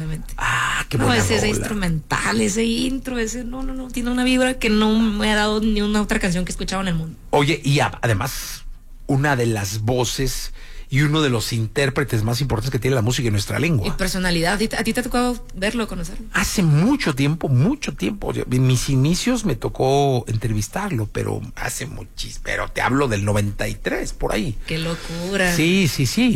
precisamente. Qué No, buena ese rola. instrumental, ese intro, no, tiene una vibra que no me ha dado ni una otra canción que he escuchado en el mundo. Oye, y además, una de las voces y uno de los intérpretes más importantes que tiene la música en nuestra Y lengua. personalidad, ¿a ti te ha tocado verlo, conocerlo? Hace mucho tiempo, en mis inicios me tocó entrevistarlo, pero hace muchísimo, pero te hablo del 93, por ahí. ¡Qué locura! Sí,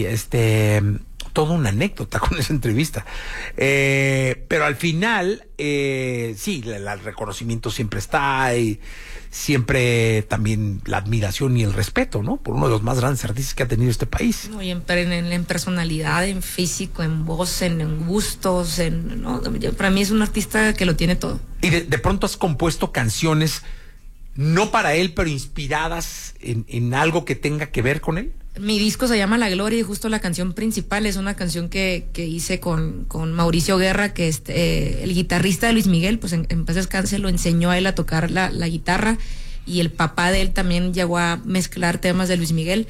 toda una anécdota con esa entrevista. Pero al final, sí, el reconocimiento siempre está y siempre también la admiración y el respeto, ¿no? Por uno de los más grandes artistas que ha tenido este país. No, y en personalidad, en físico, en voz, en gustos, ¿no? Para mí es un artista que lo tiene todo. Y de pronto has compuesto canciones, no para él, pero inspiradas en algo que tenga que ver con él. Mi disco se llama La Gloria y justo la canción principal es una canción que hice con Mauricio Guerra, que es el guitarrista de Luis Miguel, pues en paz descanse, lo enseñó a él a tocar la guitarra, y el papá de él también llegó a mezclar temas de Luis Miguel.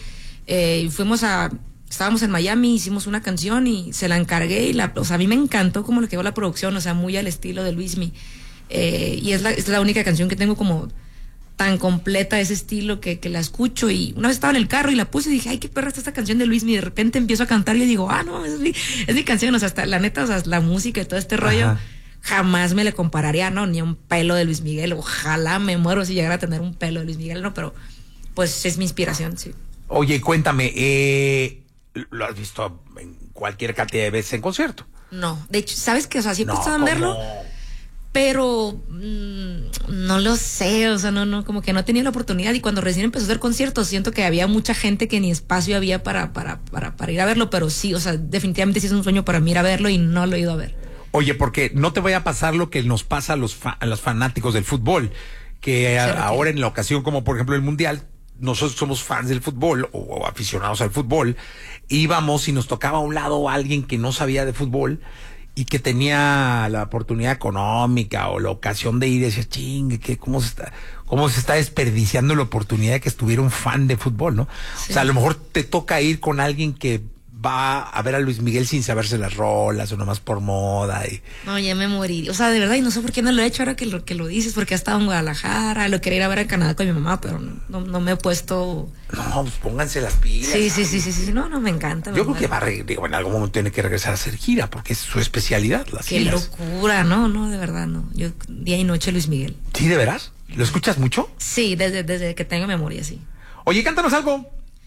Estábamos en Miami, hicimos una canción y se la encargué y o sea, a mí me encantó cómo le quedó la producción, o sea, muy al estilo de Luismi. Y es la única canción que tengo como tan completa ese estilo que la escucho, y una vez estaba en el carro y la puse y dije, ay, qué perra está esta canción de Luismi, y de repente empiezo a cantar y digo, no, es mi canción, o sea, hasta la neta, o sea, la música y todo este rollo, Ajá. jamás me le compararía, no, ni un pelo de Luis Miguel, ojalá me muero si llegara a tener un pelo de Luis Miguel, no, pero pues es mi inspiración, sí. Oye, cuéntame, ¿lo has visto en cualquier cantidad de veces en concierto? No, de hecho, ¿sabes qué? O sea, sí he No, pensado en verlo, ¿cómo? pero no lo sé, o sea, no, como que no he tenido la oportunidad, y cuando recién empezó a hacer conciertos siento que había mucha gente que ni espacio había para ir a verlo, pero sí, o sea, definitivamente sí es un sueño para mí ir a verlo y no lo he ido a ver. Oye, porque no te voy a pasar lo que nos pasa a los fanáticos del fútbol, que ahora en la ocasión, como por ejemplo el Mundial, nosotros somos fans del fútbol o aficionados al fútbol, íbamos y nos tocaba a un lado alguien que no sabía de fútbol y que tenía la oportunidad económica o la ocasión de ir y decir, chingue, cómo se está desperdiciando la oportunidad de que estuviera un fan de fútbol, ¿no? Sí. O sea, a lo mejor te toca ir con alguien que va a ver a Luis Miguel sin saberse las rolas o nomás por moda y... No, ya me morí. O sea, de verdad, y no sé por qué no lo he hecho ahora que lo dices, porque he estado en Guadalajara, lo quería ir a ver a Canadá con mi mamá, pero no me he puesto... No, pues pónganse las pilas. Sí, no, me encanta. Yo creo que digo, en algún momento tiene que regresar a hacer gira, porque es su especialidad, las Qué giras. locura, no, de verdad, no. Yo día y noche Luis Miguel. ¿Sí, de veras? ¿Lo escuchas mucho? Sí, desde que tengo memoria, sí. Oye, cántanos algo.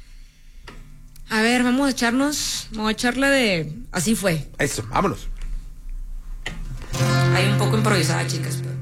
A ver, vamos a echarla de... Así fue. Eso, vámonos. Hay un poco improvisada, chicas, pero...